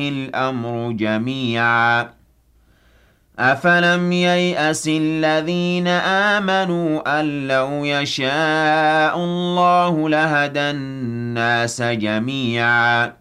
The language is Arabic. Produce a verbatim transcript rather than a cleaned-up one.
الْأَمْرُ جَمِيعًا أَفَلَمْ يَيْأَسِ الَّذِينَ آمَنُوا أَن لَّوْ يَشَاءُ اللَّهُ لَهَدَى النَّاسَ جَمِيعًا